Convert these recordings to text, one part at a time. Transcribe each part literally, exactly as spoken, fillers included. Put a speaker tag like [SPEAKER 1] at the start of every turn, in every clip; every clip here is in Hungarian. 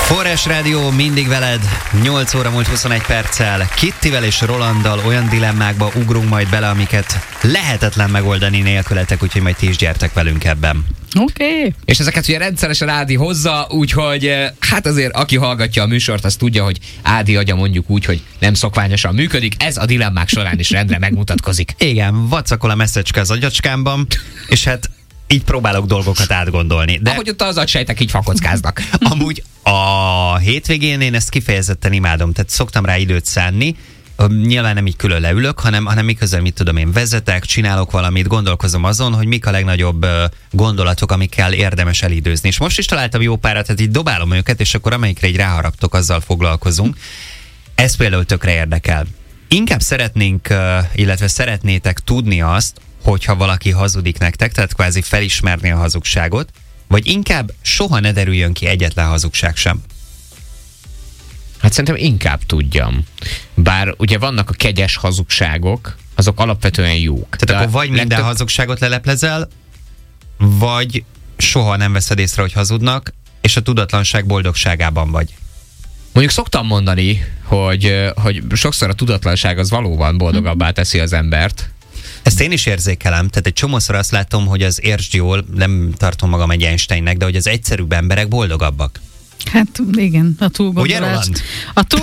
[SPEAKER 1] Forrás Rádió mindig veled, nyolc óra múlt huszonegy perccel. Kittivel és Rolanddal olyan dilemmákba ugrunk majd bele, amiket lehetetlen megoldani nélkületek, úgyhogy majd ti is gyertek velünk ebben.
[SPEAKER 2] Oké. Okay.
[SPEAKER 3] És ezeket ugye rendszeresen Ádi hozza, úgyhogy hát azért aki hallgatja a műsort, az tudja, hogy Ádi agya mondjuk úgy, hogy nem szokványosan működik, ez a dilemmák során is rendre megmutatkozik.
[SPEAKER 1] Igen, vacakol a messzecske az agyacskámban, és hát így próbálok dolgokat átgondolni. De
[SPEAKER 3] ahogy ott az agysejtek így fakockáznak.
[SPEAKER 1] Amúgy a hétvégén én ezt kifejezetten imádom, tehát szoktam rá időt szánni. Nyilván nem így külön leülök, hanem, hanem miközben, mit tudom én, vezetek, csinálok valamit, gondolkozom azon, hogy mik a legnagyobb gondolatok, amikkel érdemes elidőzni. És most is találtam jó párat, tehát így dobálom őket, és akkor amelyikre így ráharaptok, azzal foglalkozunk. Ez például tökre érdekel. Inkább szeretnénk, illetve szeretnétek tudni azt, hogyha valaki hazudik nektek, tehát kvázi felismerni a hazugságot, vagy inkább soha ne derüljön ki egyetlen hazugság sem?
[SPEAKER 3] Hát szerintem inkább tudjam. Bár ugye vannak a kegyes hazugságok, azok alapvetően jók.
[SPEAKER 1] Tehát akkor vagy minden
[SPEAKER 3] legtöbb...
[SPEAKER 1] hazugságot leleplezel, vagy soha nem veszed észre, hogy hazudnak, és a tudatlanság boldogságában vagy.
[SPEAKER 3] Mondjuk szoktam mondani, hogy, hogy sokszor a tudatlanság az valóban boldogabbá teszi az embert.
[SPEAKER 1] Ezt én is érzékelem, tehát egy csomószor azt látom, hogy az értsd jól, nem tartom magam egy Einsteinnek, de hogy az egyszerűbb emberek boldogabbak.
[SPEAKER 2] Hát igen, a túlgondolás.
[SPEAKER 1] Ugye, Roland?
[SPEAKER 2] A túl...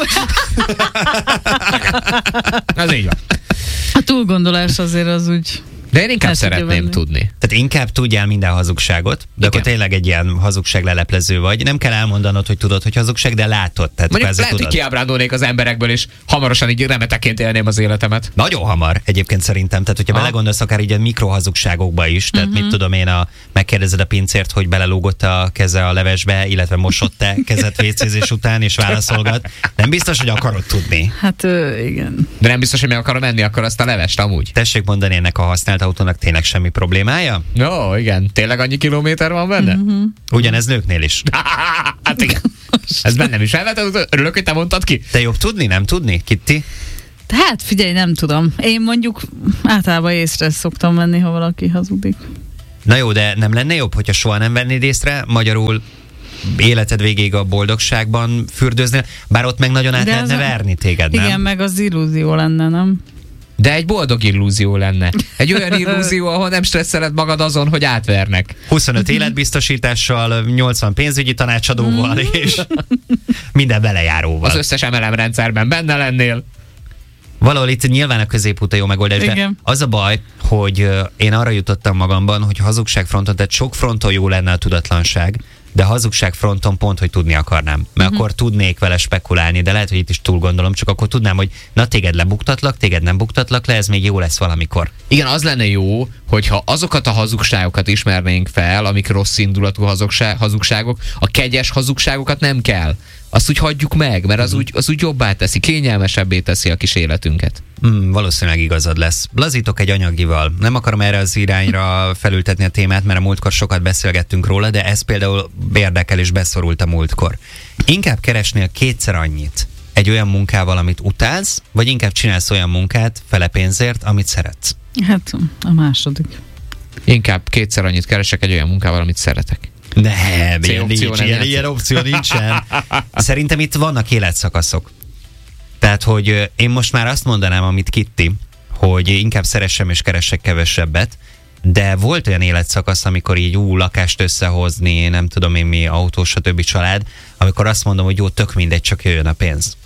[SPEAKER 3] Ez így van.
[SPEAKER 2] A túlgondolás azért az úgy...
[SPEAKER 3] De én inkább szeretném tudni.
[SPEAKER 1] Tehát inkább tudjál minden hazugságot, de
[SPEAKER 3] igen.
[SPEAKER 1] Akkor tényleg egy ilyen hazugság leleplező vagy. Nem kell elmondanod, hogy tudod, hogy hazugság, de látod. Tehát
[SPEAKER 3] mondjuk lehet,
[SPEAKER 1] tudod.
[SPEAKER 3] hogy kiábrándulnék az emberekből, és hamarosan így remeteként élném az életemet.
[SPEAKER 1] Nagyon hamar egyébként szerintem. Tehát, hogyha ah. belegondolsz akár így a mikrohazugságokba is, tehát uh-huh. mit tudom én, a, megkérdezed a pincért, hogy belelógott a keze a levesbe, illetve mosott-e kezet vécézés után, és válaszolgat. Nem biztos, hogy akarod tudni.
[SPEAKER 2] Hát ö, igen.
[SPEAKER 3] De nem biztos, hogy meg akarom enni akkor azt a levest amúgy.
[SPEAKER 1] Tessék mondani, ennek a használt autónak tényleg semmi problémája?
[SPEAKER 3] Jó, igen. Tényleg annyi kilométer van benne?
[SPEAKER 2] Uh-huh.
[SPEAKER 1] Ugyanez nőknél is.
[SPEAKER 3] Hát igen. Ez bennem is elvetett, örülök, hogy te mondtad ki.
[SPEAKER 1] Te jobb tudni, nem tudni, Kitti?
[SPEAKER 2] Hát figyelj, nem tudom. Én mondjuk általában észre szoktam venni, ha valaki hazudik.
[SPEAKER 1] Na jó, de nem lenne jobb, hogyha soha nem vennéd észre? Magyarul életed végéig a boldogságban fürdőznél, bár ott meg nagyon át lehetne verni téged, nem?
[SPEAKER 2] Igen, meg az illúzió lenne, nem?
[SPEAKER 3] De egy boldog illúzió lenne. Egy olyan illúzió, ahol nem stresszeled magad azon, hogy átvernek.
[SPEAKER 1] huszonöt életbiztosítással, nyolcvan pénzügyi tanácsadóval, és minden belejáróval.
[SPEAKER 3] Az összes em el em rendszerben benne lennél.
[SPEAKER 1] Valahol itt nyilván a középút a jó megoldás, de az a baj, hogy én arra jutottam magamban, hogy hazugság fronton, tehát sok fronton jó lenne a tudatlanság, de hazugság fronton pont, hogy tudni akarnám. Mert uh-huh. akkor tudnék vele spekulálni, de lehet, hogy itt is túl gondolom, csak akkor tudnám, hogy na téged lebuktatlak, téged nem buktatlak le, ez még jó lesz valamikor.
[SPEAKER 3] Igen, az lenne jó, hogyha azokat a hazugságokat ismernénk fel, amik rossz indulatú hazugság, hazugságok, a kegyes hazugságokat nem kell. Azt úgy hagyjuk meg, mert az, uh-huh. úgy, az úgy jobbá teszi, kényelmesebbé teszi a kis életünket.
[SPEAKER 1] Hmm, valószínűleg igazad lesz. Lazítok egy anyagival. Nem akarom erre az irányra felültetni a témát, mert a múltkor sokat beszélgettünk róla, de ez például érdekel és beszorult a múltkor. Inkább keresnél kétszer annyit egy olyan munkával, amit utálsz, vagy inkább csinálsz olyan munkát fele pénzért, amit szeretsz?
[SPEAKER 2] Hát a második.
[SPEAKER 3] Inkább kétszer annyit keresek egy olyan munkával, amit szeretek.
[SPEAKER 1] Nem, ilyen, nincs,
[SPEAKER 3] nem
[SPEAKER 1] ilyen, ilyen opció nincsen. Szerintem itt vannak életszakaszok. Tehát, hogy én most már azt mondanám, amit Kitti, hogy inkább szeressem és keressek kevesebbet, de volt olyan életszakasz, amikor így ú, lakást összehozni, nem tudom én mi, autó, stb. Család, amikor azt mondom, hogy jó, tök mindegy, csak jöjjön a pénz.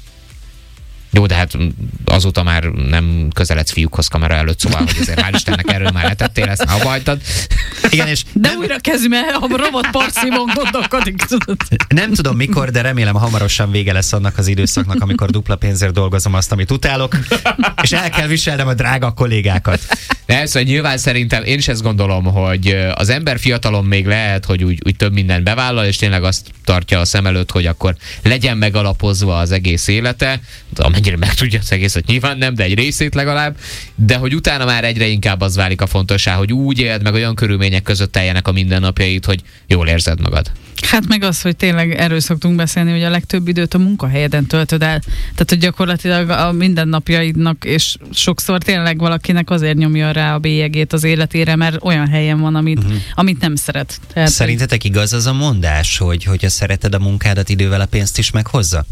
[SPEAKER 3] Jó, de hát azóta már nem közeledsz fiúkhoz kamera előtt, szóval, hogy azért hál' Istennek erről már letettél, ezt már abbahagytad.
[SPEAKER 1] Igen, és
[SPEAKER 2] de nem... újra kezdjük, mert a robot Parszimon gondolkodik, tudod. Nem
[SPEAKER 1] tudom mikor, de remélem hamarosan vége lesz annak az időszaknak, amikor dupla pénzért dolgozom azt, amit utálok, és el kell viselnem a drága kollégákat.
[SPEAKER 3] De szóval nyilván szerintem én is ezt gondolom, hogy az ember fiatalon még lehet, hogy úgy, úgy több mindent bevállal, és tényleg azt tartja a szem előtt, hogy akkor legyen megalapozva az egész élete, annyira meg tudja az egészet, nyilván nem, de egy részét legalább, de hogy utána már egyre inkább az válik a fontossá, hogy úgy éld meg, olyan körülmények között teljenek a mindennapjait, hogy jól érzed magad.
[SPEAKER 2] Hát meg az, hogy tényleg erről szoktunk beszélni, hogy a legtöbb időt a munkahelyeden töltöd el. Tehát, hogy gyakorlatilag a mindennapjaidnak, és sokszor tényleg valakinek azért nyomja rá a bélyegét az életére, mert olyan helyen van, amit, uh-huh. amit nem szeret. Tehát,
[SPEAKER 1] szerintetek igaz az a mondás, hogy hogyha szereted a munkádat, idővel a pénzt is meghozza?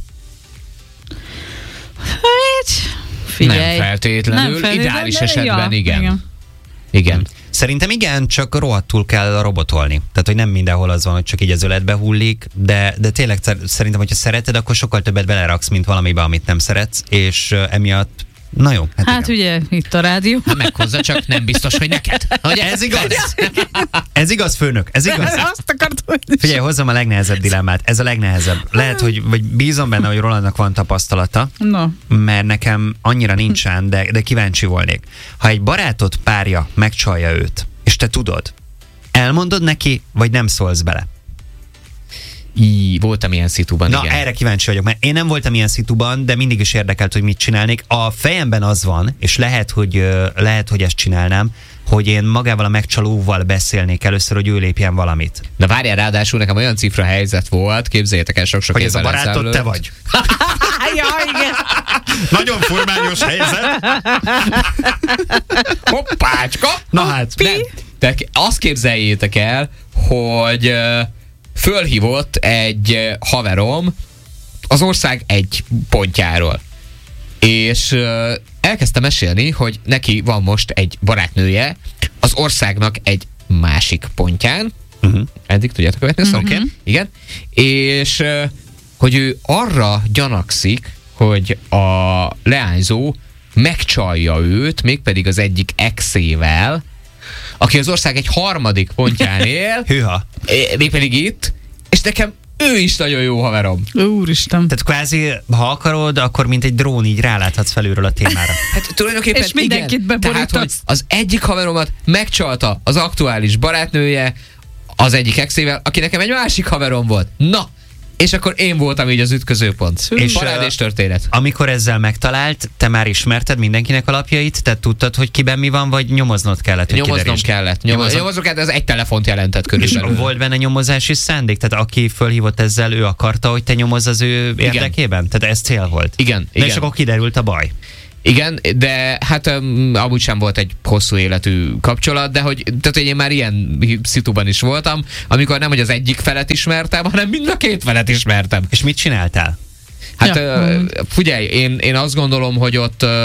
[SPEAKER 2] Hát, figyelj.
[SPEAKER 3] Nem feltétlenül, nem feltétlenül ideális esetben ja, igen. igen. Igen.
[SPEAKER 1] Szerintem igen, csak rohadtul kell robotolni. Tehát, hogy nem mindenhol az van, hogy csak így az öletbe hullik, de, de tényleg szerintem, hogyha szereted, akkor sokkal többet beleraksz, mint valamibe, amit nem szeretsz, és uh, emiatt na jó. Hát,
[SPEAKER 2] hát ugye, itt a rádió.
[SPEAKER 3] Ha meghozza, csak nem biztos, hogy neked. Hogy
[SPEAKER 1] ez igaz? Ez igaz, főnök, ez igaz?
[SPEAKER 2] Azt akartam.
[SPEAKER 1] Figyelj, hozzam a legnehezebb dilemmát. Ez a legnehezebb. Lehet, hogy vagy bízom benne, hogy Rolandnak van tapasztalata,
[SPEAKER 2] no.
[SPEAKER 1] mert nekem annyira nincsen, de, de kíváncsi volnék. Ha egy barátod párja megcsalja őt, és te tudod, elmondod neki, vagy nem szólsz bele?
[SPEAKER 3] Í, voltam ilyen szituban,
[SPEAKER 1] Na,
[SPEAKER 3] igen.
[SPEAKER 1] erre kíváncsi vagyok, mert én nem voltam ilyen szituban, de mindig is érdekelt, hogy mit csinálnék. A fejemben az van, és lehet, hogy, lehet, hogy ezt csinálnám, hogy én magával a megcsalóval beszélnék először, hogy ő lépjen valamit.
[SPEAKER 3] Na várjál, ráadásul nekem olyan cifra helyzet volt, képzeljétek el sok-sok
[SPEAKER 1] hogy ez a
[SPEAKER 3] évvel
[SPEAKER 1] barátod
[SPEAKER 3] ezelőtt.
[SPEAKER 1] te vagy.
[SPEAKER 2] Ja, igen.
[SPEAKER 1] Nagyon furmányos helyzet.
[SPEAKER 3] Hoppácska!
[SPEAKER 1] Na hát.
[SPEAKER 3] Nem. De azt képzeljétek el, hogy fölhívott egy haverom az ország egy pontjáról. És uh, elkezdtem mesélni, hogy neki van most egy barátnője az országnak egy másik pontján. Uh-huh. Eddig tudjátok követni ezt?
[SPEAKER 2] Uh-huh.
[SPEAKER 3] Igen. És uh, hogy ő arra gyanakszik, hogy a leányzó megcsalja őt, mégpedig az egyik exével, aki az ország egy harmadik pontján él.
[SPEAKER 1] Hűha.
[SPEAKER 3] Mégpedig itt, és nekem ő is nagyon jó haverom.
[SPEAKER 2] Úristen.
[SPEAKER 1] Tehát kvázi, ha akarod, akkor mint egy drón így ráláthatsz felülről a témára.
[SPEAKER 3] Hát tulajdonképpen
[SPEAKER 2] és mindenkit
[SPEAKER 3] igen, tehát, hogy az egyik haveromat megcsalta az aktuális barátnője az egyik exével, aki nekem egy másik haverom volt. Na! És akkor én voltam így az ütközőpont. És parádés történet.
[SPEAKER 1] Amikor ezzel megtalált, te már ismerted mindenkinek alapjait? Tehát tudtad, hogy kiben mi van, vagy nyomoznod kellett?
[SPEAKER 3] Nyomoznom kiderést? kellett. Nyomoznom, Nyomoznom kellett, ez egy telefont jelentett körülbelül.
[SPEAKER 1] És volt benne nyomozási szándék? Tehát aki fölhívott ezzel, ő akarta, hogy te nyomozz az ő érdekében? Igen. Tehát ez cél volt?
[SPEAKER 3] Igen.
[SPEAKER 1] De
[SPEAKER 3] igen.
[SPEAKER 1] és akkor kiderült a baj.
[SPEAKER 3] Igen, de hát um, amúgy sem volt egy hosszú életű kapcsolat, de hogy, tehát, hogy én már ilyen szituban is voltam, amikor nem, hogy az egyik felet ismertem, hanem mind a két felet ismertem.
[SPEAKER 1] És mit csináltál?
[SPEAKER 3] Hát ja. uh, figyelj, én, én azt gondolom, hogy ott uh,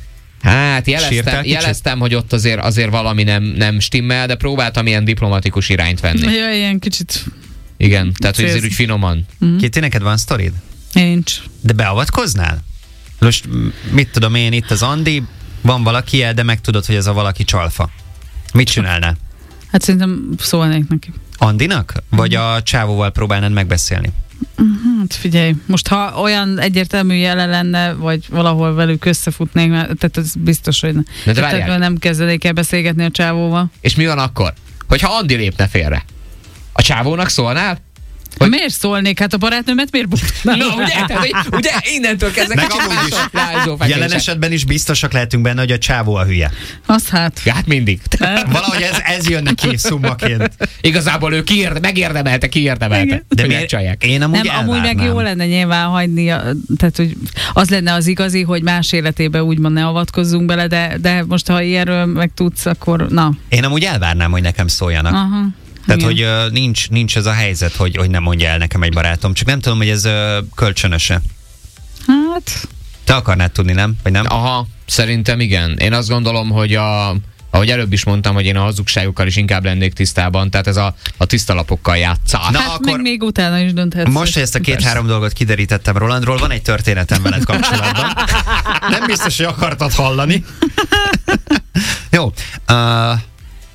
[SPEAKER 3] hát jeleztem, jeleztem, hogy ott azért, azért valami nem, nem stimmel, de próbáltam ilyen diplomatikus irányt venni.
[SPEAKER 2] Ja, ilyen kicsit.
[SPEAKER 3] Igen, tehát hogy azért úgy finoman.
[SPEAKER 2] Mm.
[SPEAKER 1] Kitty, neked van sztorid?
[SPEAKER 2] Nincs.
[SPEAKER 1] De beavatkoznál? Most mit tudom én, itt az Andi, van valaki el, de megtudod, hogy ez a valaki csalfa. Mit csinálnál?
[SPEAKER 2] Hát szerintem szólnék neki.
[SPEAKER 1] Andinak? Vagy mm. a csávóval próbálnád megbeszélni?
[SPEAKER 2] Hát figyelj, most ha olyan egyértelmű jele lenne, vagy valahol velük összefutnék, tehát ez biztos, hogy ne. Tehát nem kezdenék el beszélgetni a csávóval.
[SPEAKER 3] És mi van akkor? Hogyha Andi lépne félre? A csávónak szólnál?
[SPEAKER 2] Hogy... Miért szólnék? Hát a barátnőmet miért buknál?
[SPEAKER 3] No, ugye? Tehát, hogy, ugye innentől kezdve kicsit más.
[SPEAKER 1] Jelen esetben is biztosak lehetünk benne, hogy a csávó a hülye.
[SPEAKER 2] Az hát.
[SPEAKER 3] Hát mindig.
[SPEAKER 1] Valahogy ez, ez jön neki szummaként.
[SPEAKER 3] Igazából ő kiérde, megérdemelte, kiérdemelte.
[SPEAKER 1] De miért? Én amúgy
[SPEAKER 2] Nem, amúgy meg jó lenne nyilván hagyni, tehát hogy az lenne az igazi, hogy más életébe úgymond ne avatkozzunk bele, de, de most ha ilyenről meg tudsz, akkor na.
[SPEAKER 1] Én amúgy elvárnám, hogy nekem szóljanak.
[SPEAKER 2] Aha.
[SPEAKER 1] Tehát,
[SPEAKER 2] igen.
[SPEAKER 1] hogy uh, nincs, nincs ez a helyzet, hogy, hogy nem mondja el nekem egy barátom. Csak nem tudom, hogy ez uh, kölcsönöse.
[SPEAKER 2] Hát...
[SPEAKER 1] Te akarnád tudni, nem? Vagy nem?
[SPEAKER 3] Aha, szerintem igen. Én azt gondolom, hogy a, ahogy előbb is mondtam, hogy én a hazugságokkal is inkább lennék tisztában, tehát ez a, a tiszta lapokkal játszál.
[SPEAKER 2] Na, hát akkor meg még utána is dönthetsz.
[SPEAKER 1] Most, hogy ezt a két-három dolgot kiderítettem Rolandról, van egy történetem veled kapcsolatban. Nem biztos, hogy akartad hallani. Jó. Uh,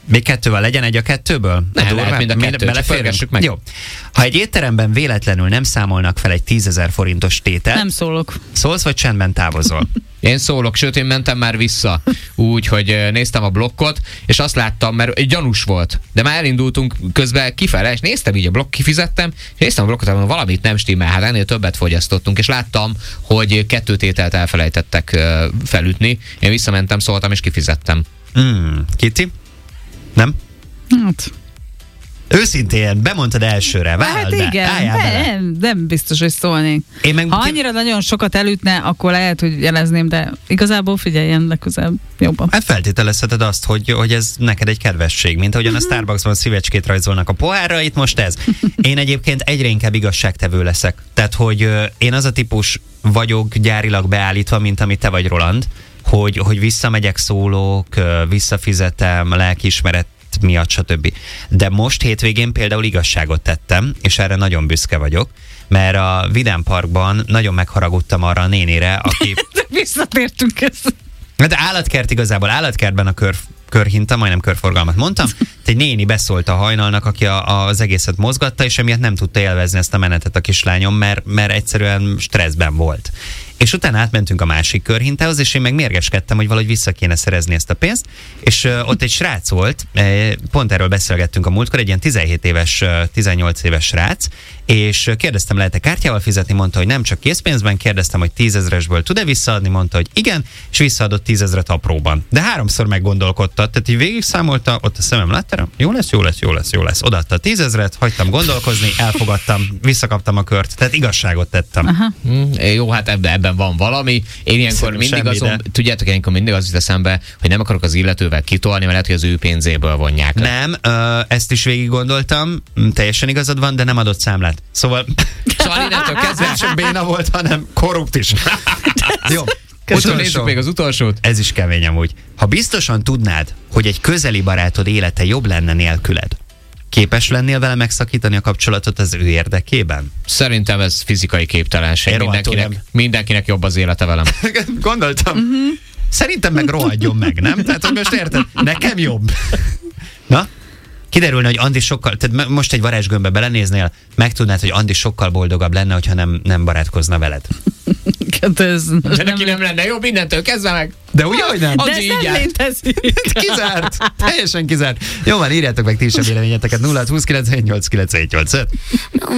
[SPEAKER 1] Még kettővel legyen egy a kettőből?
[SPEAKER 3] Ne,
[SPEAKER 1] a
[SPEAKER 3] lehet mind a kettő, csak pörgessük meg.
[SPEAKER 1] Jó. Ha egy étteremben véletlenül nem számolnak fel egy tízezer forintos tételt,
[SPEAKER 2] Nem szólok.
[SPEAKER 1] szólsz, vagy csendben távozol?
[SPEAKER 3] Én szólok, sőt, én mentem már vissza. Úgy, hogy néztem a blokkot, és azt láttam, mert egy gyanús volt. De már elindultunk közben kifele, és néztem így a blokk, kifizettem, és néztem a blokkot, hogy valamit nem stimmel, hát ennél többet fogyasztottunk, és láttam, hogy kettő tételt elfelejtettek felütni. Én visszamentem, szóltam, és kifizettem.
[SPEAKER 1] Mm, Kitty? Nem?
[SPEAKER 2] Hát,
[SPEAKER 1] Őszintén, bemondtad elsőre, vállald
[SPEAKER 2] hát
[SPEAKER 1] be,
[SPEAKER 2] igen,
[SPEAKER 1] álljál bele.
[SPEAKER 2] nem, nem biztos, hogy szólnék.
[SPEAKER 1] Én meg...
[SPEAKER 2] Ha annyira nagyon sokat elütne, akkor lehet, hogy jelezném, de igazából figyeljen legközelebb jobban.
[SPEAKER 1] Hát feltételezheted azt, hogy, hogy ez neked egy kedvesség, mint ahogyan a Starbucksban szívecskét rajzolnak a pohárra, itt most ez. Én egyébként egyre inkább igazságtevő leszek. Tehát, hogy ö, én az a típus vagyok gyárilag beállítva, mint amit te vagy, Roland, hogy, hogy visszamegyek, szólok, ö, visszafizetem, lelkiismeret miatt, stb. De most hétvégén például igazságot tettem, és erre nagyon büszke vagyok, mert a Vidám Parkban nagyon megharagudtam arra a nénire, aki...
[SPEAKER 2] Visszatértünk ezt.
[SPEAKER 1] De állatkert igazából, állatkertben a kör, körhinta, majdnem körforgalmat mondtam, egy néni beszólt a hajnalnak, aki a, az egészet mozgatta, és emiatt nem tudta élvezni ezt a menetet a kislányom, mert, mert egyszerűen stresszben volt. És utána átmentünk a másik körhintához, és én meg mérgeskedtem, hogy valahogy vissza kéne szerezni ezt a pénzt, és uh, ott egy srác volt, eh, pont erről beszélgettünk a múltkor, egy ilyen tizenhét éves, tizennyolc éves srác, és kérdeztem, lehet-e kártyával fizetni, mondta, hogy nem, csak készpénzben, kérdeztem, hogy tízezresből tud-e visszaadni, mondta, hogy igen, és visszaadott tízezret apróban. De háromszor meggondolkodta, tehát így végig számolta, ott a szemem láttára, jó lesz, jó lesz, jó lesz, jó lesz. Odaadta a tízezret, hagytam gondolkozni, elfogadtam, visszakaptam a kört, tehát igazságot tettem.
[SPEAKER 2] Aha.
[SPEAKER 3] Mm, jó, hát ebben, ebben van valami. Én ilyenkor
[SPEAKER 1] Szerintem
[SPEAKER 3] mindig
[SPEAKER 1] semmi,
[SPEAKER 3] azon,
[SPEAKER 1] de...
[SPEAKER 3] tudjátok, ilyenkor mindig az jut eszembe, hogy nem akarok az illetővel kitolni, mert lehet, hogy az ő pénzéből vonják.
[SPEAKER 1] Nem, ö, ezt is végig gondoltam, teljesen igazad van, de nem adott számlát. Szóval,
[SPEAKER 3] Szóval innentől kezdve
[SPEAKER 1] nem csak béna volt, hanem korrupt is. Jó.
[SPEAKER 3] Utol, nézzük még az utolsót.
[SPEAKER 1] Ez is kemény amúgy. Ha biztosan tudnád, hogy egy közeli barátod élete jobb lenne nélküled, képes lennél vele megszakítani a kapcsolatot az ő érdekében?
[SPEAKER 3] Szerintem ez fizikai képtelenség.
[SPEAKER 1] Én rohadtul
[SPEAKER 3] Mindenkinek, mindenkinek jobb az élete velem.
[SPEAKER 1] Gondoltam. Uh-huh. Szerintem meg rohadjon meg, nem? Tehát, hogy most érted? Nekem jobb. Na? Kiderülne, hogy Andi sokkal, tehát most egy varázsgömbbe belenéznél, megtudnád, hogy Andi sokkal boldogabb lenne, hogyha nem, nem barátkozna veled.
[SPEAKER 2] Ez
[SPEAKER 3] De neki nem lenne jó, mindentől kezdve meg.
[SPEAKER 1] De ugye, hogy nem?
[SPEAKER 2] De
[SPEAKER 3] Andi
[SPEAKER 2] ez
[SPEAKER 3] így
[SPEAKER 2] nem
[SPEAKER 3] járt.
[SPEAKER 2] létezik.
[SPEAKER 1] Kizárt. Teljesen kizárt. Jó van, írjátok meg ti is a véleményeteket. nulla húsz kilenc hét nyolc kilenc hét nyolc öt.